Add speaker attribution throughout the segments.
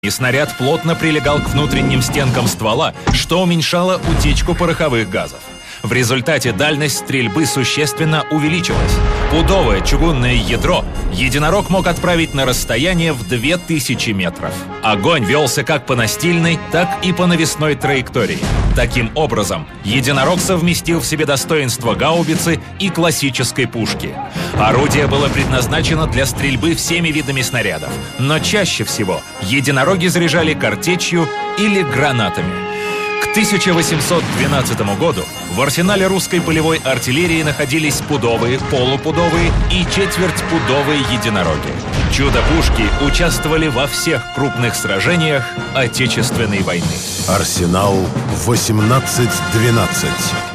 Speaker 1: и снаряд плотно прилегал к внутренним стенкам ствола, что уменьшало утечку пороховых газов. В результате дальность стрельбы существенно увеличилась. Пудовое чугунное ядро единорог мог отправить на расстояние в 2000 метров. Огонь велся как по настильной, так и по навесной траектории. Таким образом, единорог совместил в себе достоинства гаубицы и классической пушки. Орудие было предназначено для стрельбы всеми видами снарядов, но чаще всего единороги заряжали картечью или гранатами. К 1812 году в арсенале русской полевой артиллерии находились пудовые, полупудовые и четвертьпудовые единороги. Чудо-пушки участвовали во всех крупных сражениях Отечественной войны.
Speaker 2: Арсенал 1812.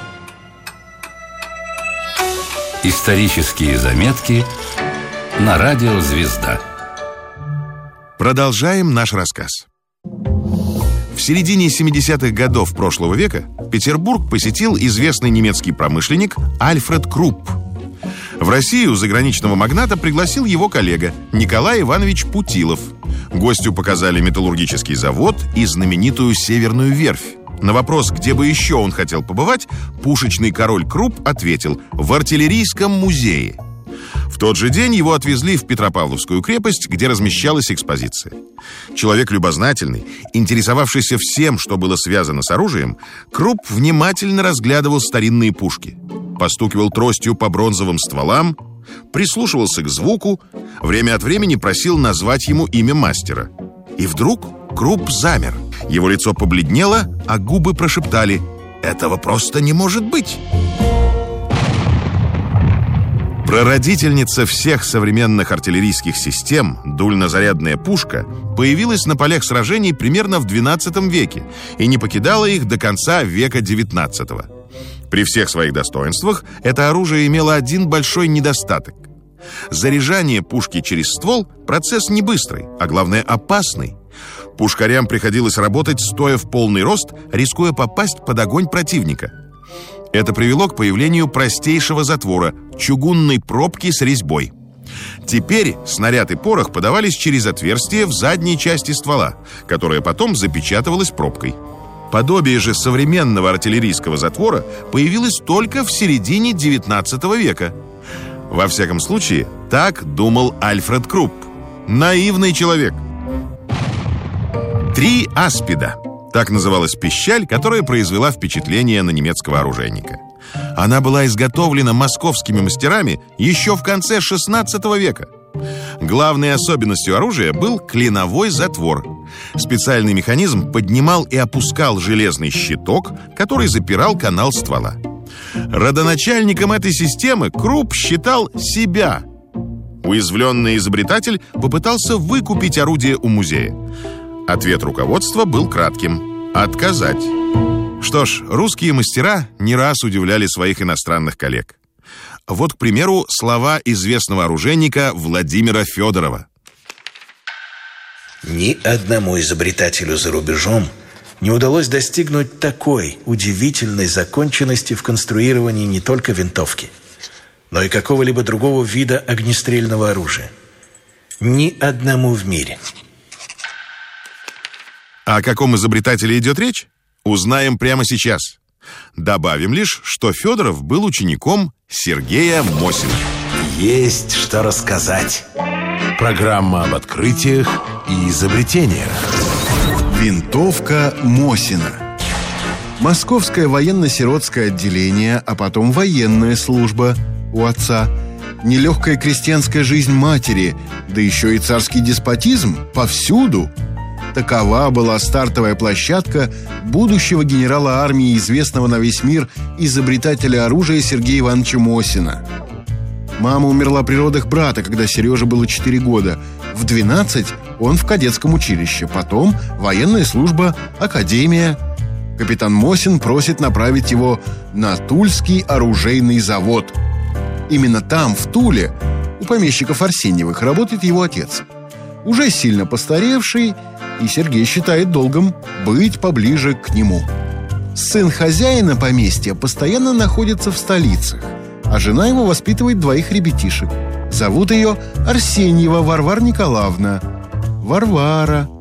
Speaker 3: Исторические заметки на радио «Звезда».
Speaker 4: Продолжаем наш рассказ. В середине 70-х годов прошлого века Петербург посетил известный немецкий промышленник Альфред Крупп. В Россию заграничного магната пригласил его коллега Николай Иванович Путилов. Гостю показали металлургический завод и знаменитую Северную верфь. На вопрос, где бы еще он хотел побывать, пушечный король Крупп ответил: в артиллерийском музее. В тот же день его отвезли в Петропавловскую крепость, где размещалась экспозиция. Человек любознательный, интересовавшийся всем, что было связано с оружием, Крупп внимательно разглядывал старинные пушки, постукивал тростью по бронзовым стволам, прислушивался к звуку, время от времени просил назвать ему имя мастера. И вдруг Крупп замер. Его лицо побледнело, а губы прошептали: «Этого просто не может быть!» Прародительница всех современных артиллерийских систем, дульнозарядная пушка, появилась на полях сражений примерно в XII веке и не покидала их до конца века XIX. При всех своих достоинствах это оружие имело один большой недостаток. Заряжание пушки через ствол – процесс не быстрый, а главное опасный. Пушкарям приходилось работать стоя в полный рост, рискуя попасть под огонь противника. Это привело к появлению простейшего затвора – чугунной пробки с резьбой. Теперь снаряд и порох подавались через отверстие в задней части ствола, которое потом запечатывалось пробкой. Подобие же современного артиллерийского затвора появилось только в середине XIX века. Во всяком случае, так думал Альфред Крупп. Наивный человек. 3 аспида. Так называлась пищаль, которая произвела впечатление на немецкого оружейника. Она была изготовлена московскими мастерами еще в конце XVI века. Главной особенностью оружия был клиновой затвор. Специальный механизм поднимал и опускал железный щиток, который запирал канал ствола. Родоначальником этой системы Крупп считал себя. Уязвленный изобретатель попытался выкупить орудие у музея. Ответ руководства был кратким: отказать. Что ж, русские мастера не раз удивляли своих иностранных коллег. Вот, к примеру, слова известного оружейника Владимира Федорова.
Speaker 5: Ни одному изобретателю за рубежом не удалось достигнуть такой удивительной законченности в конструировании не только винтовки, но и какого-либо другого вида огнестрельного оружия. Ни одному в мире.
Speaker 4: О каком изобретателе идет речь? Узнаем прямо сейчас. Добавим лишь, что Федоров был учеником Сергея Мосина.
Speaker 2: Есть что рассказать. Программа об открытиях и изобретениях.
Speaker 6: Винтовка Мосина. Московское военно-сиротское отделение, а потом военная служба у отца, нелегкая крестьянская жизнь матери, да еще и царский деспотизм повсюду. Такова была стартовая площадка будущего генерала армии, известного на весь мир изобретателя оружия Сергея Ивановича Мосина. Мама умерла при родах брата, когда Сереже было 4 года. В 12 он в кадетском училище, потом военная служба, академия. Капитан Мосин просит направить его на Тульский оружейный завод. Именно там, в Туле, у помещиков Арсеньевых, работает его отец. Уже сильно постаревший, и Сергей считает долгом быть поближе к нему. Сын хозяина поместья постоянно находится в столицах, а жена его воспитывает 2 ребятишек. Зовут ее Арсеньева Варвара Николаевна. Варвара.